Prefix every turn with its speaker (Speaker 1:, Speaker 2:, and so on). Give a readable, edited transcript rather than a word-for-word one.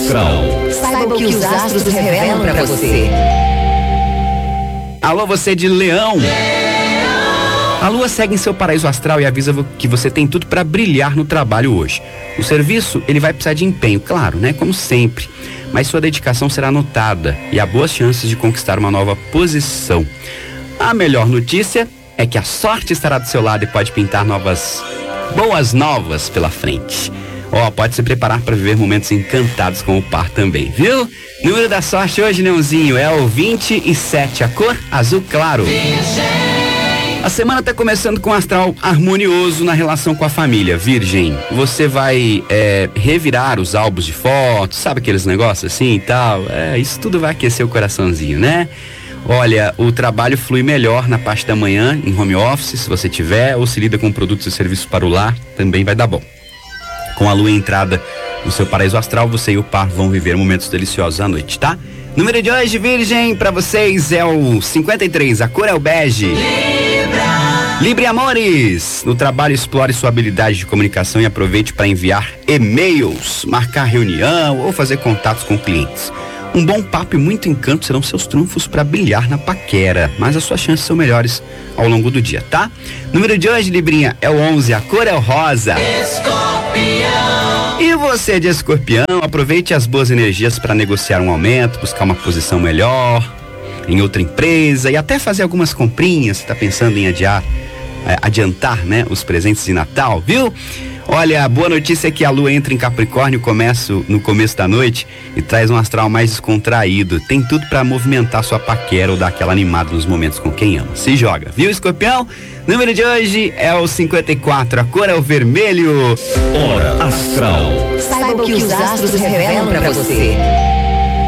Speaker 1: astral.
Speaker 2: Saiba o que os astros revelam pra você.
Speaker 3: Alô, você de Leão. A lua segue em seu paraíso astral e avisa que você tem tudo para brilhar no trabalho hoje. O serviço, ele vai precisar de empenho, claro, né? Como sempre. Mas sua dedicação será notada e há boas chances de conquistar uma nova posição. A melhor notícia é que a sorte estará do seu lado e pode pintar boas novas pela frente. Pode se preparar para viver momentos encantados com o par também, viu? Número da sorte hoje, Leãozinho, é o 27, a cor azul claro. A semana tá começando com um astral harmonioso na relação com a família. Virgem, você vai revirar os álbuns de fotos, sabe aqueles negócios assim e tal? Isso tudo vai aquecer o coraçãozinho, né? Olha, o trabalho flui melhor na parte da manhã, em home office, se você tiver, ou se lida com produtos e serviços para o lar, também vai dar bom. Com a lua entrada no seu paraíso astral, você e o par vão viver momentos deliciosos à noite, tá? Número de hoje, Virgem, pra vocês é o 53, a cor é o bege. Libre Amores, no trabalho explore sua habilidade de comunicação e aproveite para enviar e-mails, marcar reunião ou fazer contatos com clientes. Um bom papo e muito encanto serão seus trunfos para brilhar na paquera, mas as suas chances são melhores ao longo do dia, tá? Número de hoje, Librinha, é o 11, a cor é o rosa. E você de Escorpião, aproveite as boas energias para negociar um aumento, buscar uma posição melhor em outra empresa e até fazer algumas comprinhas. Você está pensando em adiantar, né, os presentes de Natal, viu? Olha, a boa notícia é que a lua entra em Capricórnio no começo da noite e traz um astral mais descontraído. Tem tudo para movimentar sua paquera ou dar aquela animada nos momentos com quem ama. Se joga, viu, Escorpião? Número de hoje é o 54, a cor é o vermelho.
Speaker 1: Hora astral.
Speaker 2: Saiba o que os astros revelam pra você.